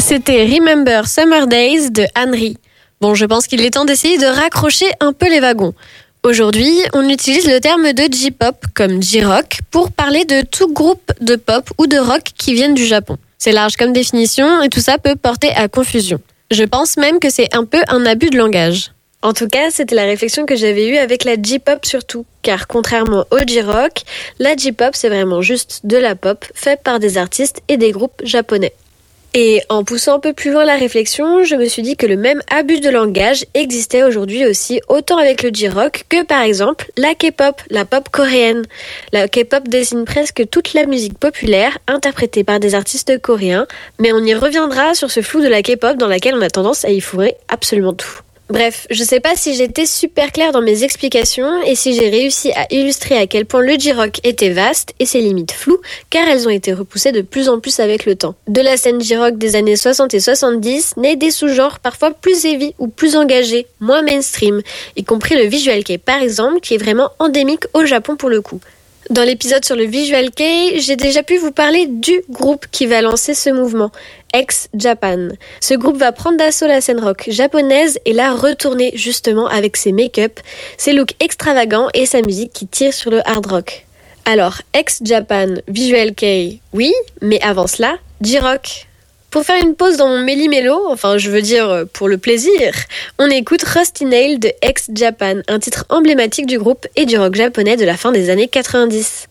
C'était Remember Summer Days de Henry. Bon, je pense qu'il est temps d'essayer de raccrocher un peu les wagons. Aujourd'hui, on utilise le terme de J-pop comme J-rock pour parler de tout groupe de pop ou de rock qui viennent du Japon. C'est large comme définition et tout ça peut porter à confusion. Je pense même que c'est un peu un abus de langage. En tout cas, c'était la réflexion que j'avais eue avec la J-pop surtout, car contrairement au J-rock, la J-pop c'est vraiment juste de la pop faite par des artistes et des groupes japonais. Et en poussant un peu plus loin la réflexion, je me suis dit que le même abus de langage existait aujourd'hui aussi, autant avec le J-rock que par exemple la K-pop, la pop coréenne. La K-pop désigne presque toute la musique populaire interprétée par des artistes coréens, mais on y reviendra sur ce flou de la K-pop dans laquelle on a tendance à y fourrer absolument tout. Bref, je sais pas si j'étais super claire dans mes explications et si j'ai réussi à illustrer à quel point le J-rock était vaste et ses limites floues, car elles ont été repoussées de plus en plus avec le temps. De la scène J-rock des années 60 et 70 naît des sous-genres parfois plus heavy ou plus engagés, moins mainstream, y compris le visual kei par exemple, qui est vraiment endémique au Japon pour le coup. Dans l'épisode sur le visual kei, j'ai déjà pu vous parler du groupe qui va lancer ce mouvement, X Japan. Ce groupe va prendre d'assaut la scène rock japonaise et la retourner justement avec ses make-up, ses looks extravagants et sa musique qui tire sur le hard rock. Alors, X Japan, visual kei, oui, mais avant cela, J-rock. Pour faire une pause dans mon méli-mélo, enfin je veux dire pour le plaisir, on écoute Rusty Nail de X Japan, un titre emblématique du groupe et du rock japonais de la fin des années 90.